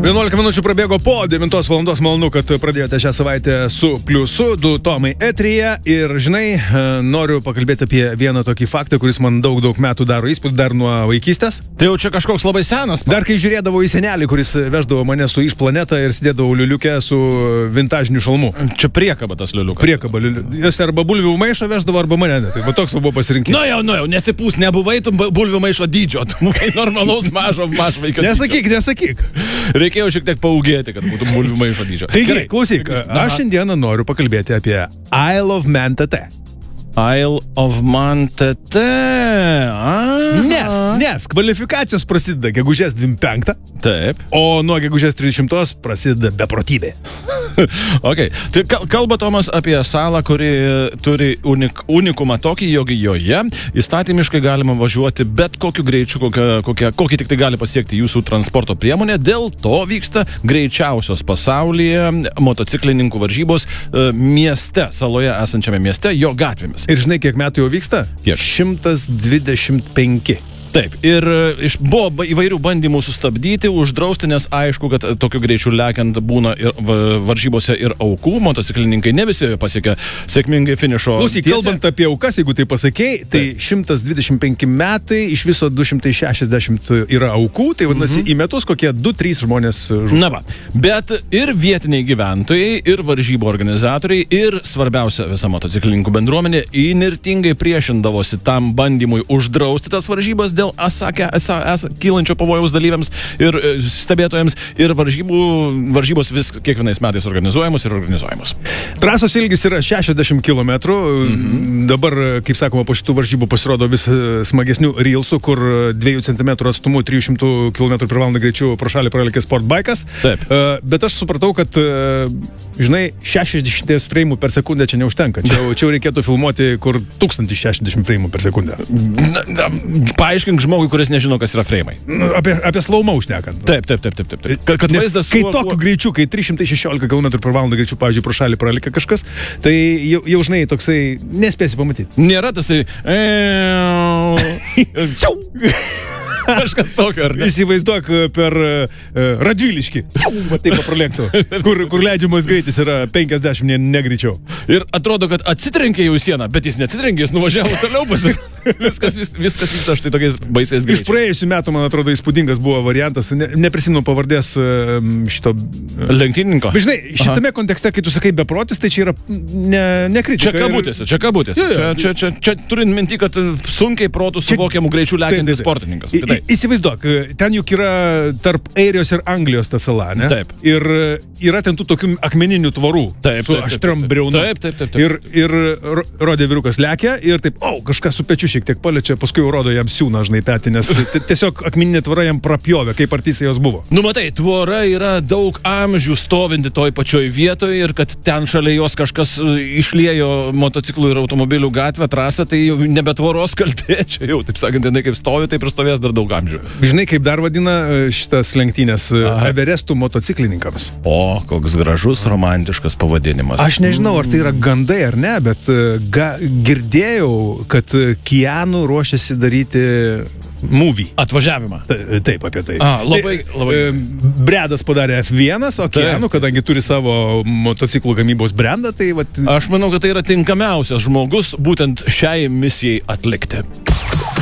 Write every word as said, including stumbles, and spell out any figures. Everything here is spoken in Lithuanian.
vienuolika minučių prabėgo po devintos valandos, malonu, kad pradėjote šią savaitę su Pliusu, du Tomai eteryje ir, žinai, noriu pakalbėti apie vieną tokį faktą, kuris man daug, daug metų daro įspūdį dar nuo vaikystės. Tai jau čia kažkoks labai senas. Dar kai žiūrėdavau į senelį, kuris veždavo mane su iš planetą ir sėdėdavau liuliukę su vintažiniu šalmu. Čia priekaba tas liuliukas. Priekaba liuliukas. Jis arba bulvių maišą veždavo, arba mane. Tai va toks buvo pasirinkimas. Nu jau, nu jau, nesipūs, nebuvai tu bulvių maišo dydžio, tu buvai normalaus mažo, mažo vaikas. Nesakyk, nesakyk. Reikėjo šiek tiek paugėti, kad būtų bulvių maišo dydžio. Taigi, klausyk, aš šiandieną noriu pakalbėti apie Isle of Man T T. Isle of Man T T. Nes, nes kvalifikacijos prasideda gegužės dvidešimt penktą. Taip. O nuo gegužės trisdešimtos prasideda beprotybė. Ok. Tai kalba Tomas apie salą, kuri turi unik, unikumą tokį, jog joje įstatymiškai galima važiuoti bet kokiu greičiu, kokia, kokia, kokį tik tai gali pasiekti jūsų transporto priemonė. Dėl to vyksta greičiausios pasaulyje motociklininkų varžybos e, mieste, saloje esančiame mieste, jo gatvėmis. Ir žinai, kiek metų jau vyksta? Kiek? šimtas dvidešimt penki. Taip, ir iš, buvo įvairių bandymų sustabdyti, uždrausti, nes aišku, kad tokiu greičiu lekiant būna ir varžybose ir aukų, motociklininkai ne visi pasiekia sėkmingai finišo. Klausyk, kalbant apie aukas, jeigu tai pasakei, tai Taip. šimtas dvidešimt penki metai, iš viso du šimtai šešiasdešimt yra aukų, tai vadinasi, mhm. į metus kokie du trys žmonės žuvo. Na va, bet ir vietiniai gyventojai, ir varžybų organizatoriai, ir svarbiausia visa motociklininkų bendruomenė įnirtingai priešindavosi tam bandymui uždrausti tas varžybas dėl asakė, asa, asa, kylančio pavojaus dalyviams ir e, stebėtojams, ir varžybų, varžybos vis kiekvienais metais organizuojamos ir organizuojamos. Trasos ilgis yra šešiasdešimt kilometrų. Mhm. Dabar, kaip sakoma, po šitų varžybų pasirodo vis smagesnių reelsų, kur dviejų centimetrų atstumu trijų šimtų kilometrų per valandą greičiu pro šalį pralėkė sportbaikas. Taip. Uh, bet aš supratau, kad, uh, žinai, šešiasdešimt freimų per sekundę čia neužtenka. Čia, čia reikėtų filmuoti, kur tūkstantis šešiasdešimt freimų per sekundę. Na, na, paaiškink žmogui, kuris nežino, kas yra freimai. Apie, apie slow-mo šnekant. Taip, taip, taip, taip, taip. Kad, kad vaizdas... Kai tokiu greičiu, kai trys šimtai šešiolika kilometrų per valandą greičiu, pavyzdžiui, pro šalį pralėkė kažkas, tai jau, jau žinai, toksai nespėsi pamatyti. Nėra tasai... Kažkas tokio, ar ne? Įsivaizduok per uh, Radviliškį. Va taip pralėktų. Kur, kur leidžiamas greitis yra penkiasdešimt, ne, ne greičiau. Ir atrodo, kad atsitrenkė jau į sieną, bet jis neatsitrenkė, jis nuvažiavo toliau pas. Viskas, vis, viskas vyksta štai tokiais baisiais greičiais. Iš praėjusių metų, man atrodo, įspūdingas buvo variantas. Ne, neprisimenu pavardės uh, šito... Uh, lenktynininko. Bet žinai, šitame Aha. kontekste, kai tu sakai beprotis, tai čia yra ne, ne kritika. Čia kabutėse, čia kabutėse. Ja, ja. Čia, čia, čia, čia turint minti, kad sunkiai protų suvokiamų greičių lekiantis sportininkas. I, įsivaizduok, ten juk yra tarp Airijos ir Anglijos ta sala, ne? Taip. Ir yra ten tų tokių akmeninių tvarų. Taip, su taip, aštriom taip, briaunom. Taip, taip, taip, taip. Ir, ir rodė vyrukas lekia ir taip, o, kažkas su pečiu šiek tiek paliečia, paskui jau rodo jam siūną, žinai, petį, nes tiesiog akmeninė tvara jam prapjovė, kaip artysai jos buvo. Nu, matai, tvora yra daug amžių stovinti toj pačioj vietoje ir kad ten šalia jos kažkas išliejo motociklų ir automobilių gatvę, trasą, tai nebe tvoros kaltė, čia jau, taip sakant, jinai kaip stovi, taip ir stovės dar daug amžių. Žinai, kaip dar vadina šitas lenktynės Everestų motociklininkams? O, koks gražus, romantiškas pavadinimas. Aš nežinau, ar tai yra gandai ar ne, bet ga, girdėjau, kad Keanu ruošiasi daryti movie. Atvažiavimą. Taip, apie tai. A, labai, labai. Bredas padarė F vienas, o Keanu, kadangi turi savo motociklų gamybos brandą, tai vat... Aš manau, kad tai yra tinkamiausias žmogus būtent šiai misijai atlikti.